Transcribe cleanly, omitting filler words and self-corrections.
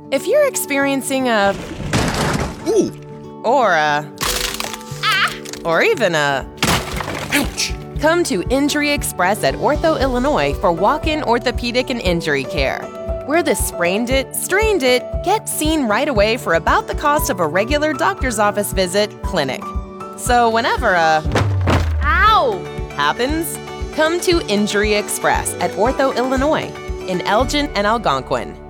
If you're experiencing a Ooh! or a or even a Ouch! come to Injury Express at Ortho, Illinois for walk-in orthopedic and injury care. Where the sprained it, strained it, get seen right away for about the cost of a regular doctor's office visit, clinic. So whenever a ow happens, come to Injury Express at Ortho, Illinois in Elgin and Algonquin.